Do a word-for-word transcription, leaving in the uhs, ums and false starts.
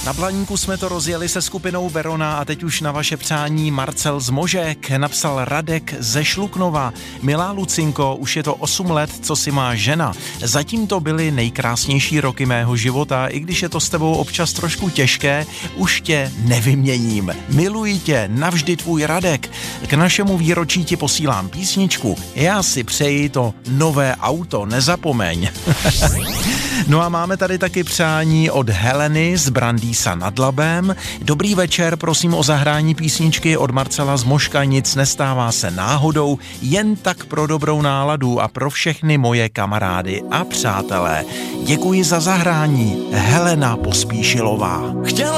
Na Blaníku jsme to rozjeli se skupinou Verona a teď už na vaše přání Marcel z Možek, napsal Radek ze Šluknova. Milá Lucinko, už je to osm let, co si má žena. Zatím to byly nejkrásnější roky mého života, i když je to s tebou občas trošku těžké, už tě nevyměním. Miluji tě, navždy tvůj Radek. K našemu výročí ti posílám písničku. Já si přeji to nové auto, nezapomeň. No a máme tady taky přání od Heleny z Brandýsa nad Labem. Dobrý večer, prosím o zahrání písničky od Marcela z Moška, nic nestává se náhodou, jen tak pro dobrou náladu a pro všechny moje kamarády a přátelé. Děkuji za zahrání, Helena Pospíšilová. Chtěla